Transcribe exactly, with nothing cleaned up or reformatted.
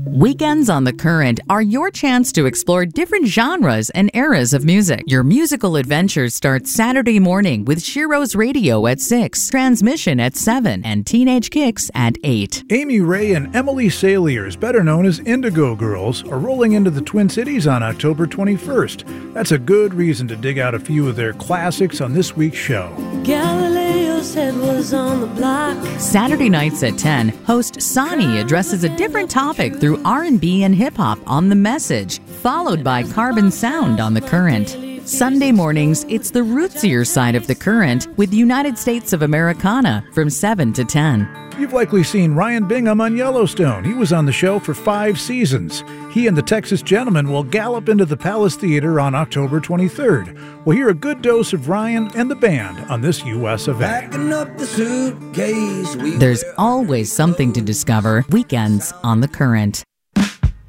Weekends on the Current are your chance to explore different genres and eras of music. Your musical adventures start Saturday morning with Shiro's Radio at six, Transmission at seven, and Teenage Kicks at eight. Amy Ray and Emily Saliers, better known as Indigo Girls, are rolling into the Twin Cities on October twenty-first. That's a good reason to dig out a few of their classics on this week's show. Galileo's head was on the block. Saturday nights at ten, host Sonny addresses a different topic through R and B and hip-hop on The Message, followed by Carbon Sound on The Current. Sunday mornings, it's the rootsier side of The Current with United States of Americana from seven to ten. You've likely seen Ryan Bingham on Yellowstone. He was on the show for five seasons. He and the Texas Gentlemen will gallop into the Palace Theater on October twenty-third. We'll hear a good dose of Ryan and the band on this U S event. Packing up the suitcase, we There's always something to discover. Weekends on The Current.